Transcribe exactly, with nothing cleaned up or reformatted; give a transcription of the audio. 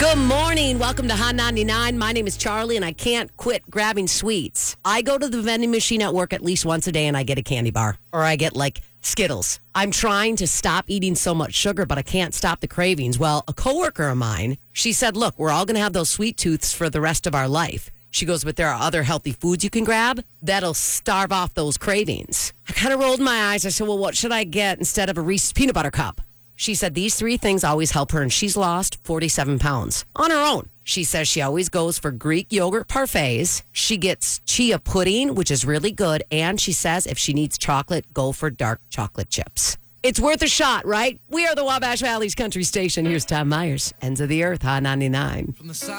Good morning. Welcome to Hot ninety-nine. My name is Charlie, and I can't quit grabbing sweets. I go to the vending machine at work at least once a day, and I get a candy bar, or I get, like, Skittles. I'm trying to stop eating so much sugar, but I can't stop the cravings. Well, a coworker of mine, she said, look, we're all going to have those sweet tooths for the rest of our life. She goes, but there are other healthy foods you can grab that'll starve off those cravings. I kind of rolled my eyes. I said, well, what should I get instead of a Reese's peanut butter cup? She said these three things always help her, and she's lost forty-seven pounds on her own. She says she always goes for Greek yogurt parfaits. She gets chia pudding, which is really good. And she says if she needs chocolate, go for dark chocolate chips. It's worth a shot, right? We are the Wabash Valley's country station. Here's Tom Myers, Ends of the Earth, Hot ninety-nine. From the side